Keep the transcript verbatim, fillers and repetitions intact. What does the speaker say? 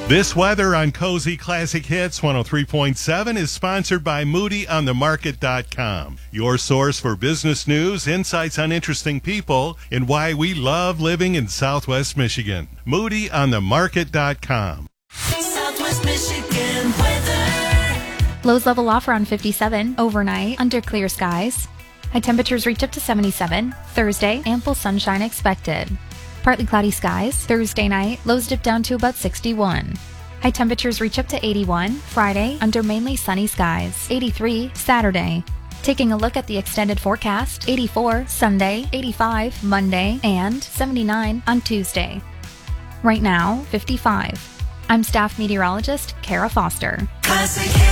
This weather on Cozy Classic Hits one oh three point seven is sponsored by Moody on the Market dot com, your source for business news, insights on interesting people, and why we love living in Southwest Michigan. Moody on the Market dot com. Southwest Michigan weather. Lows level off around fifty-seven overnight under clear skies. High temperatures reach up to seventy-seven. Thursday, ample sunshine expected. Partly cloudy skies. Thursday night, lows dip down to about sixty-one. High temperatures reach up to eighty-one. Friday, under mainly sunny skies. eighty-three Saturday. Taking a look at the extended forecast, eighty-four Sunday, eighty-five Monday, and seventy-nine on Tuesday. Right now, fifty-five. I'm staff meteorologist Kara Foster. Classic